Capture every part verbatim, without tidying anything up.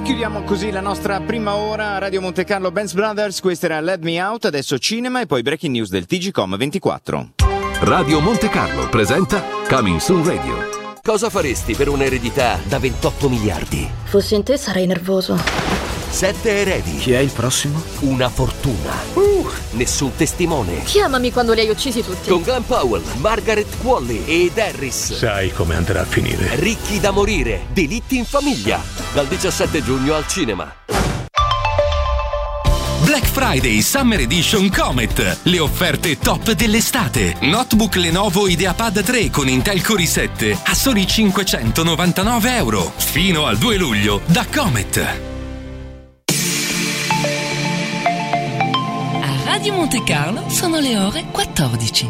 chiudiamo così la nostra prima ora. Radio Monte Carlo Benz Brothers, questa era Let Me Out, adesso cinema e poi breaking news del T G Com ventiquattro. Radio Monte Carlo presenta Coming Soon Radio. Cosa faresti per un'eredità da ventotto miliardi? Fossi in te sarei nervoso. Sette eredi. Chi è il prossimo? Una fortuna. Uh, nessun testimone. Chiamami quando li hai uccisi tutti. Con Glenn Powell, Margaret Qualley ed Harris. Sai come andrà a finire. Ricchi da morire. Delitti in famiglia. Dal diciassette giugno al cinema. Black Friday Summer Edition Comet. Le offerte top dell'estate. Notebook Lenovo IdeaPad tre con Intel Core i sette a soli cinquecentonovantanove euro. Fino al due luglio da Comet. A Radio Monte Carlo sono le ore quattordici.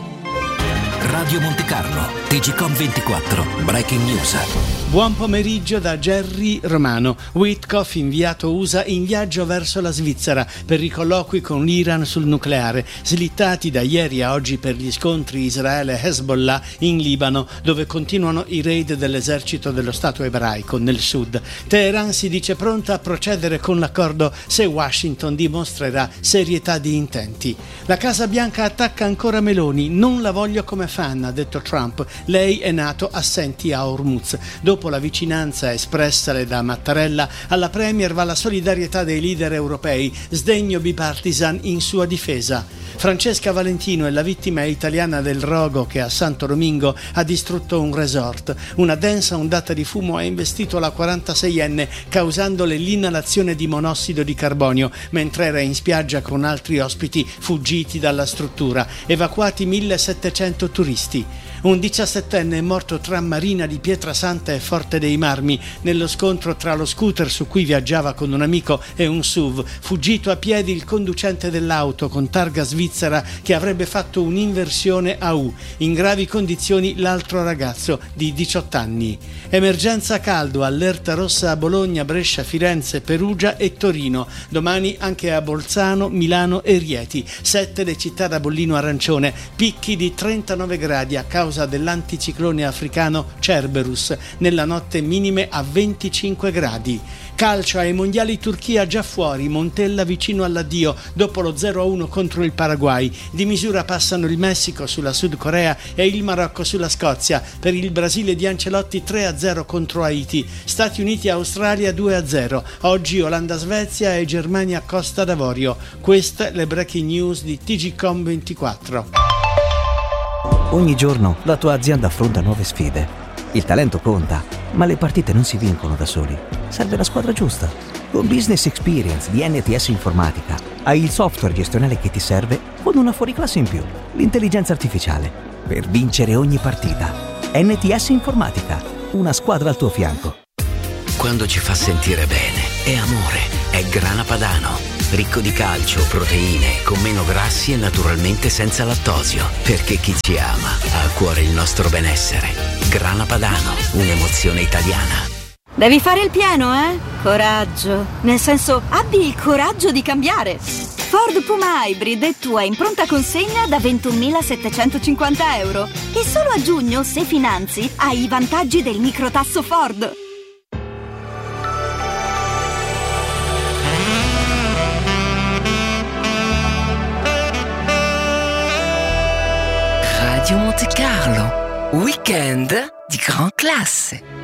Radio Monte Carlo, T G Com ventiquattro, Breaking News. Buon pomeriggio da Gerry Romano. Witkoff, inviato U S A, in viaggio verso la Svizzera per i colloqui con l'Iran sul nucleare, slittati da ieri a oggi per gli scontri Israele-Hezbollah in Libano, dove continuano i raid dell'esercito dello Stato ebraico nel sud. Teheran si dice pronta a procedere con l'accordo se Washington dimostrerà serietà di intenti. La Casa Bianca attacca ancora Meloni, non la voglio come fan, ha detto Trump. Lei è nato assenti a Hormuz. Dopo la vicinanza espressale da Mattarella, alla Premier va la solidarietà dei leader europei, sdegno bipartisan in sua difesa. Francesca Valentino è la vittima italiana del rogo che a Santo Domingo ha distrutto un resort. Una densa ondata di fumo ha investito la quarantaseienne, causandole l'inalazione di monossido di carbonio mentre era in spiaggia con altri ospiti fuggiti dalla struttura. Evacuati millesettecento turisti. Un diciassettenne è morto tra Marina di Pietrasanta e Forte dei Marmi nello scontro tra lo scooter su cui viaggiava con un amico e un S U V. Fuggito a piedi il conducente dell'auto con targa svizzera che avrebbe fatto un'inversione a U. In gravi condizioni l'altro ragazzo di diciotto anni. Emergenza caldo, allerta rossa a Bologna, Brescia, Firenze, Perugia e Torino. Domani anche a Bolzano, Milano e Rieti. Sette le città da bollino arancione, picchi di trentanove gradi a causa dell'anticiclone africano Cerberus, nella notte minime a venticinque gradi. Calcio ai mondiali, Turchia già fuori, Montella vicino all'addio dopo lo zero a uno contro il Paraguay. Di misura passano il Messico sulla Sud Corea e il Marocco sulla Scozia. Per il Brasile di Ancelotti tre a zero contro Haiti. Stati Uniti-Australia due a zero. Oggi Olanda-Svezia e Germania-Costa d'Avorio. Queste le breaking news di T G Com ventiquattro. Ogni giorno la tua azienda affronta nuove sfide. Il talento conta, ma le partite non si vincono da soli. Serve la squadra giusta. Con Business Experience di N T S Informatica hai il software gestionale che ti serve con una fuoriclasse in più, l'intelligenza artificiale, per vincere ogni partita. N T S Informatica, una squadra al tuo fianco. Quando ci fa sentire bene, è amore, è Grana Padano. Ricco di calcio, proteine, con meno grassi e naturalmente senza lattosio. Perché chi ci ama ha a cuore il nostro benessere. Grana Padano, un'emozione italiana. Devi fare il pieno, eh? Coraggio. Nel senso, abbi il coraggio di cambiare. Ford Puma Hybrid è tua in pronta consegna da ventunomilasettecentocinquanta euro. E solo a giugno, se finanzi, hai i vantaggi del microtasso Ford. Radio Monte Carlo, weekend di gran classe.